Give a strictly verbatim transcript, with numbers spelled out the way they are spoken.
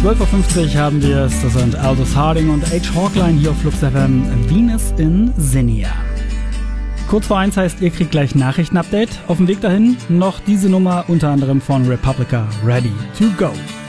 zwölf Uhr fünfzig haben wir es. Das sind Aldous Harding und H. Hawkline hier auf Flux F M. Venus in Zinnia. Kurz vor eins heißt, ihr kriegt gleich Nachrichten-Update. Auf dem Weg dahin noch diese Nummer, unter anderem von Republica, Ready to Go.